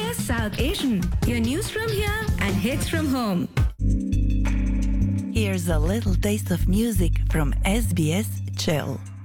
SBS South Asian, your news from here and hits from home. Here's a little taste of music from SBS Chill.